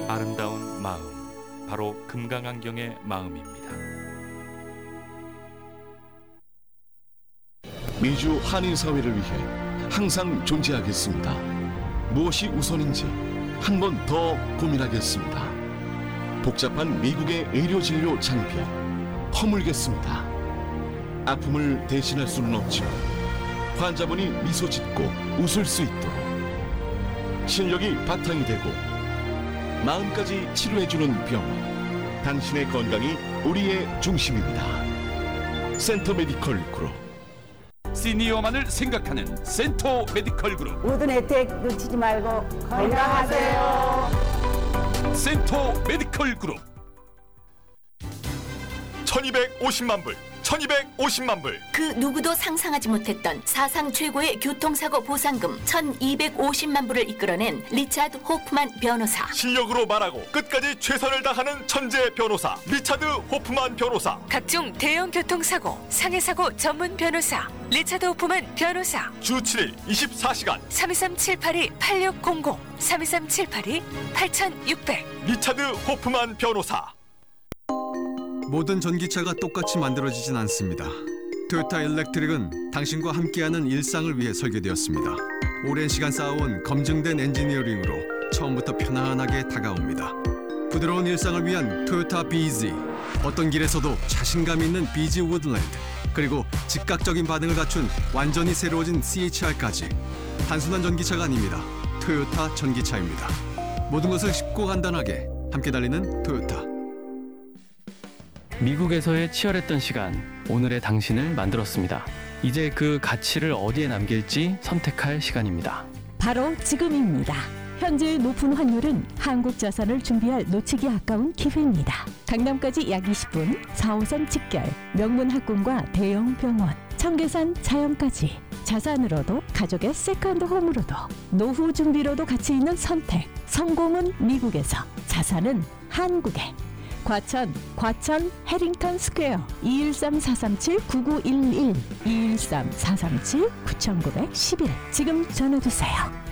아름다운 마음, 바로 금강안경의 마음입니다. 미주 한인사회를 위해 항상 존재하겠습니다. 무엇이 우선인지 한 번 더 고민하겠습니다. 복잡한 미국의 의료진료 장비 허물겠습니다. 아픔을 대신할 수는 없지만 환자분이 미소 짓고 웃을 수 있도록 실력이 바탕이 되고 마음까지 치료해주는 병원, 당신의 건강이 우리의 중심입니다. 센터 메디컬 그룹. 시니어만을 생각하는 센터 메디컬 그룹. 모든 혜택 놓치지 말고 건강하세요. 센터 메디컬 그룹. 1250만 불, 1250만 불. 그 누구도 상상하지 못했던 사상 최고의 교통사고 보상금 1250만 불을 이끌어낸 리차드 호프만 변호사. 실력으로 말하고 끝까지 최선을 다하는 천재 변호사 리차드 호프만 변호사. 각종 대형 교통사고, 상해사고 전문 변호사 리차드 호프만 변호사. 주 7일 24시간 323-782-8600 323-782-8600 리차드 호프만 변호사. 모든 전기차가 똑같이 만들어지진 않습니다. 토요타 일렉트릭은 당신과 함께하는 일상을 위해 설계되었습니다. 오랜 시간 쌓아온 검증된 엔지니어링으로 처음부터 편안하게 다가옵니다. 부드러운 일상을 위한 토요타 BZ. 어떤 길에서도 자신감 있는 BZ 우드랜드. 그리고 즉각적인 반응을 갖춘 완전히 새로워진 CHR까지. 단순한 전기차가 아닙니다. 토요타 전기차입니다. 모든 것을 쉽고 간단하게 함께 달리는 토요타. 미국에서의 치열했던 시간, 오늘의 당신을 만들었습니다. 이제 그 가치를 어디에 남길지 선택할 시간입니다. 바로 지금입니다. 현재 높은 환율은 한국 자산을 준비할 놓치기 아까운 기회입니다. 강남까지 약 20분, 4호선 직결, 명문 학군과 대형 병원, 청계산 자연까지. 자산으로도 가족의 세컨드 홈으로도 노후 준비로도 가치 있는 선택. 성공은 미국에서, 자산은 한국에. 과천 해링턴 스퀘어 213-437-9911 213-437-9911 지금 전화주세요.